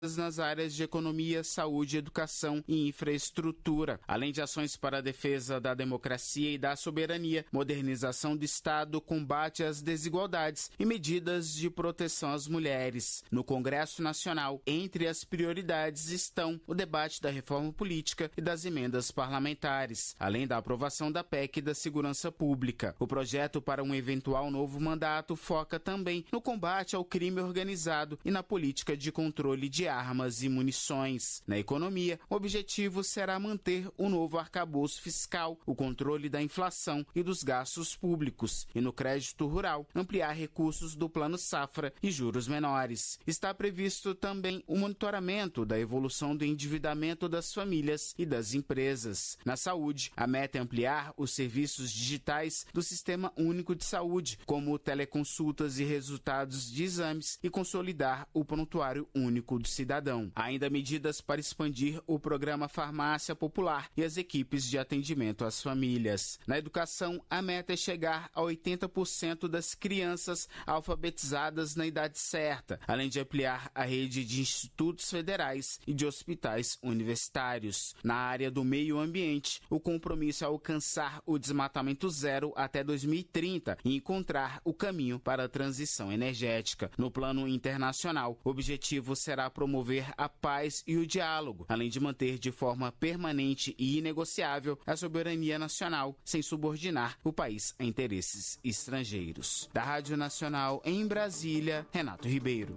nas áreas de economia, saúde, educação e infraestrutura, além de ações para a defesa da democracia e da soberania, modernização do Estado, combate às desigualdades e medidas de proteção às mulheres. No Congresso Nacional, entre as prioridades estão o debate da reforma política e das emendas parlamentares, além da aprovação da PEC da segurança pública. O projeto para um eventual novo mandato foca também no combate ao crime organizado e na política de controle de armas e munições. Na economia, o objetivo será manter o novo arcabouço fiscal, o controle da inflação e dos gastos públicos, e no crédito rural, ampliar recursos do Plano Safra e juros menores. Está previsto também o monitoramento da evolução do endividamento das famílias e das empresas. Na saúde, a meta é ampliar os serviços digitais do Sistema Único de Saúde, como teleconsultas e resultados de exames, e consolidar o prontuário único do cidadão. Ainda medidas para expandir o programa Farmácia Popular e as equipes de atendimento às famílias. Na educação, a meta é chegar a 80% das crianças alfabetizadas na idade certa, além de ampliar a rede de institutos federais e de hospitais universitários. Na área do meio ambiente, o compromisso é alcançar o desmatamento zero até 2030 e encontrar o caminho para a transição energética. No plano internacional, o objetivo será promover a paz e o diálogo, além de manter de forma permanente e inegociável a soberania nacional, sem subordinar o país a interesses estrangeiros. Da Rádio Nacional em Brasília, Renato Ribeiro.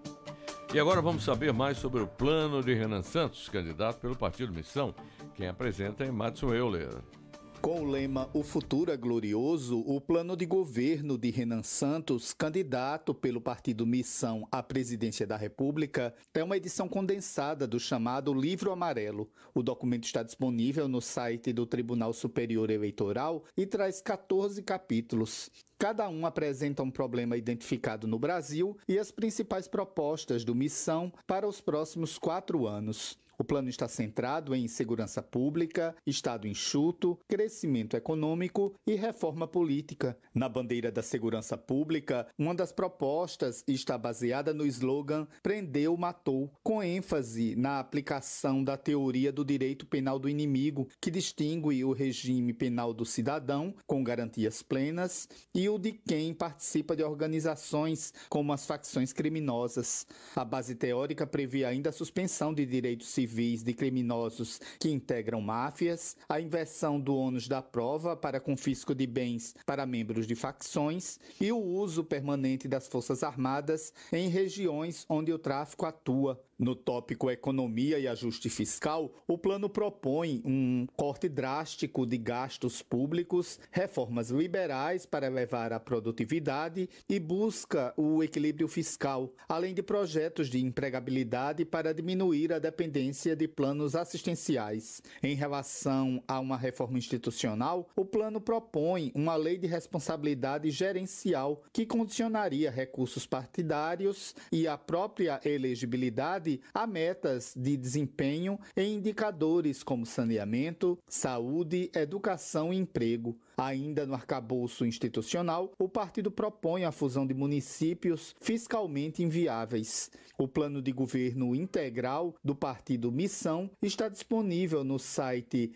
E agora vamos saber mais sobre o plano de Renan Santos, candidato pelo Partido Missão. Quem apresenta é Madison Euler. Com o lema O Futuro é Glorioso, o plano de governo de Renan Santos, candidato pelo Partido Missão à presidência da República, é uma edição condensada do chamado Livro Amarelo. O documento está disponível no site do Tribunal Superior Eleitoral e traz 14 capítulos. Cada um apresenta um problema identificado no Brasil e as principais propostas do Missão para os próximos 4 anos. O plano está centrado em segurança pública, Estado enxuto, crescimento econômico e reforma política. Na bandeira da segurança pública, uma das propostas está baseada no slogan "Prendeu, matou", com ênfase na aplicação da teoria do direito penal do inimigo, que distingue o regime penal do cidadão, com garantias plenas, e o de quem participa de organizações como as facções criminosas. A base teórica prevê ainda a suspensão de direitos civis de criminosos que integram máfias, a inversão do ônus da prova para confisco de bens para membros de facções e o uso permanente das Forças Armadas em regiões onde o tráfico atua. No tópico Economia e Ajuste Fiscal, o plano propõe um corte drástico de gastos públicos, reformas liberais para elevar a produtividade e busca o equilíbrio fiscal, além de projetos de empregabilidade para diminuir a dependência de planos assistenciais. Em relação a uma reforma institucional, o plano propõe uma lei de responsabilidade gerencial que condicionaria recursos partidários e a própria elegibilidade a metas de desempenho em indicadores como saneamento, saúde, educação e emprego. Ainda no arcabouço institucional, o partido propõe a fusão de municípios fiscalmente inviáveis. O plano de governo integral do Partido Missão está disponível no site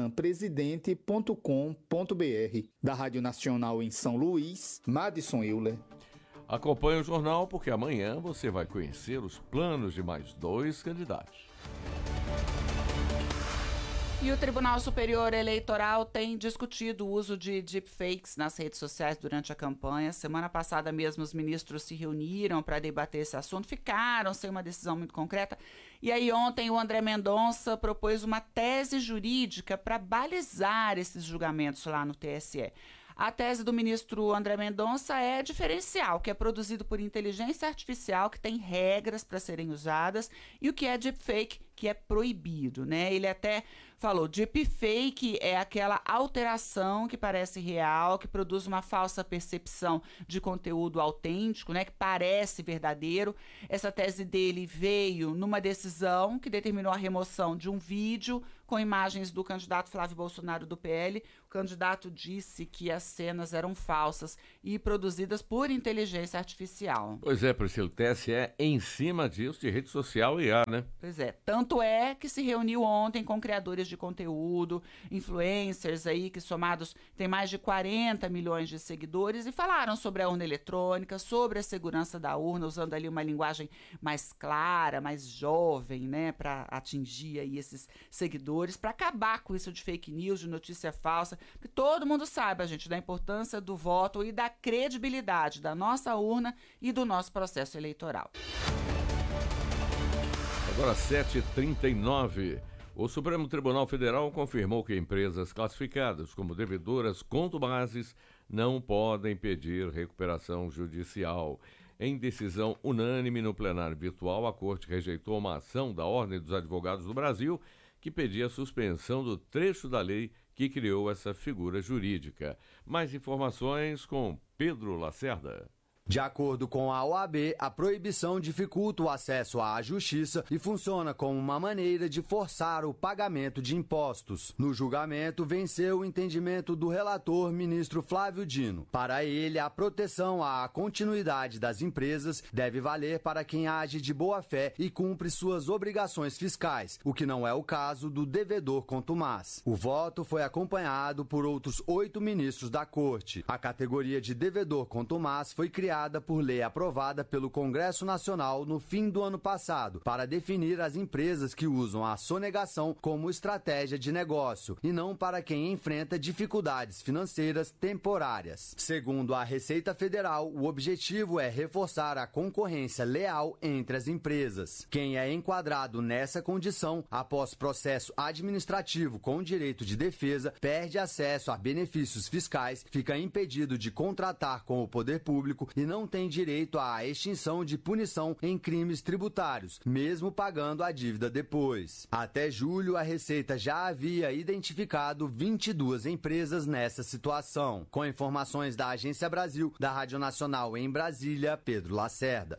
renanpresidente.com.br. Da Rádio Nacional em São Luís, Madison Euler. Acompanhe o jornal porque amanhã você vai conhecer os planos de mais 2 candidatos. E o Tribunal Superior Eleitoral tem discutido o uso de deepfakes nas redes sociais durante a campanha. Semana passada mesmo os ministros se reuniram para debater esse assunto, ficaram sem uma decisão muito concreta. E aí ontem o André Mendonça propôs uma tese jurídica para balizar esses julgamentos lá no TSE. A tese do ministro André Mendonça é diferencial, que é produzido por inteligência artificial, que tem regras para serem usadas, e o que é deepfake, que é proibido, né? Ele até falou, deepfake é aquela alteração que parece real, que produz uma falsa percepção de conteúdo autêntico, né? Que parece verdadeiro. Essa tese dele veio numa decisão que determinou a remoção de um vídeo com imagens do candidato Flávio Bolsonaro do PL. O candidato disse que as cenas eram falsas e produzidas por inteligência artificial. Pois é, Priscila, o TSE é em cima disso de rede social e IA, né? Pois é, tanto é que se reuniu ontem com criadores de conteúdo, influencers aí que somados têm mais de 40 milhões de seguidores e falaram sobre a urna eletrônica, sobre a segurança da urna, usando ali uma linguagem mais clara, mais jovem, né, para atingir aí esses seguidores, para acabar com isso de fake news, de notícia falsa, que todo mundo saiba, gente, da importância do voto e da credibilidade da nossa urna e do nosso processo eleitoral. Agora 7h39. O Supremo Tribunal Federal confirmou que empresas classificadas como devedoras contumazes não podem pedir recuperação judicial. Em decisão unânime no plenário virtual, a Corte rejeitou uma ação da Ordem dos Advogados do Brasil que pedia a suspensão do trecho da lei que criou essa figura jurídica. Mais informações com Pedro Lacerda. De acordo com a OAB, a proibição dificulta o acesso à justiça e funciona como uma maneira de forçar o pagamento de impostos. No julgamento, venceu o entendimento do relator ministro Flávio Dino. Para ele, a proteção à continuidade das empresas deve valer para quem age de boa-fé e cumpre suas obrigações fiscais, o que não é o caso do devedor contumaz. O voto foi acompanhado por outros 8 ministros da Corte. A categoria de devedor contumaz foi criada por lei aprovada pelo Congresso Nacional no fim do ano passado, para definir as empresas que usam a sonegação como estratégia de negócio e não para quem enfrenta dificuldades financeiras temporárias. Segundo a Receita Federal, o objetivo é reforçar a concorrência leal entre as empresas. Quem é enquadrado nessa condição, após processo administrativo com direito de defesa, perde acesso a benefícios fiscais, fica impedido de contratar com o poder público e não tem direito à extinção de punição em crimes tributários, mesmo pagando a dívida depois. Até julho, a Receita já havia identificado 22 empresas nessa situação. Com informações da Agência Brasil, da Rádio Nacional em Brasília, Pedro Lacerda.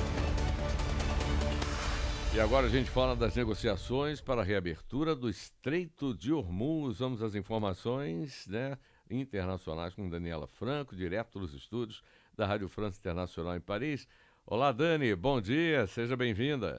E agora a gente fala das negociações para a reabertura do Estreito de Hormuz. Vamos às informações, internacionais com Daniela Franco, direto dos estúdios da Rádio França Internacional em Paris. Olá, Dani, bom dia, seja bem-vinda.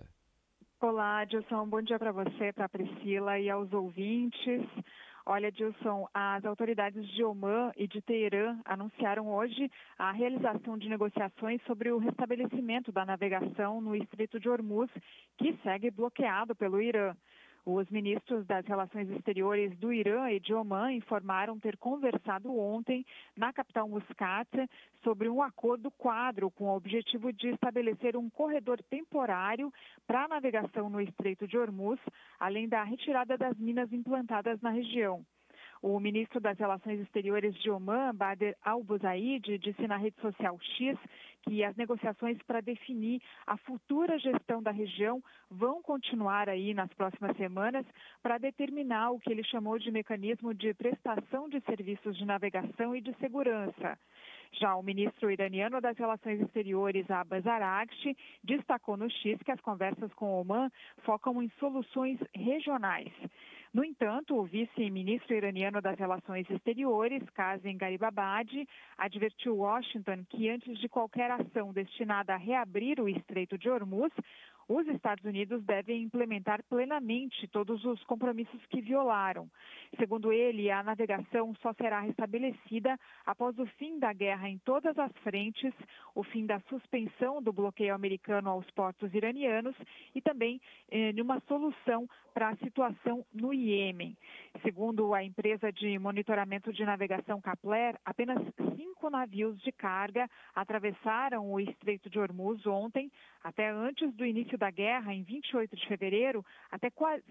Olá, Dilson, bom dia para você, para a Priscila e aos ouvintes. Olha, Dilson, as autoridades de Omã e de Teherã anunciaram hoje a realização de negociações sobre o restabelecimento da navegação no Estreito de Hormuz, que segue bloqueado pelo Irã. Os ministros das Relações Exteriores do Irã e de Omã informaram ter conversado ontem na capital Muscat sobre um acordo quadro com o objetivo de estabelecer um corredor temporário para a navegação no Estreito de Hormuz, além da retirada das minas implantadas na região. O ministro das Relações Exteriores de Omã, Bader Al-Busaid, disse na rede social X que as negociações para definir a futura gestão da região vão continuar aí nas próximas semanas para determinar o que ele chamou de mecanismo de prestação de serviços de navegação e de segurança. Já o ministro iraniano das Relações Exteriores, Abbas Araghchi, destacou no X que as conversas com Omã focam em soluções regionais. No entanto, o vice-ministro iraniano das Relações Exteriores, Kazem Garibabad, advertiu Washington que antes de qualquer ação destinada a reabrir o Estreito de Hormuz, os Estados Unidos devem implementar plenamente todos os compromissos que violaram. Segundo ele, a navegação só será restabelecida após o fim da guerra em todas as frentes, o fim da suspensão do bloqueio americano aos portos iranianos e também numa solução para a situação no Iêmen. Segundo a empresa de monitoramento de navegação Kepler, apenas 5 navios de carga atravessaram o Estreito de Hormuz ontem. Até antes do início da guerra, em 28 de fevereiro, até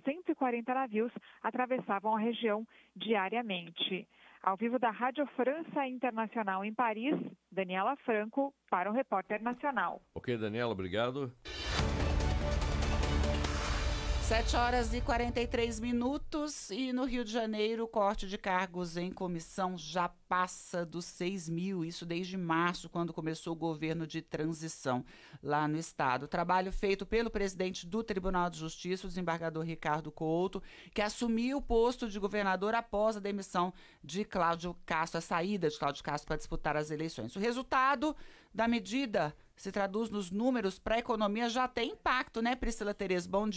140 navios atravessavam a região diariamente. Ao vivo da Rádio França Internacional em Paris, Daniela Franco para o Repórter Nacional. Ok, Daniela, obrigado. 7h43 e no Rio de Janeiro o corte de cargos em comissão já passa dos 6.000, isso desde março, quando começou o governo de transição lá no estado. O trabalho feito pelo presidente do Tribunal de Justiça, o desembargador Ricardo Couto, que assumiu o posto de governador após a demissão de Cláudio Castro, a saída de Cláudio Castro para disputar as eleições. O resultado da medida se traduz nos números para a economia, já tem impacto, né, Priscila Tereza? Bom dia.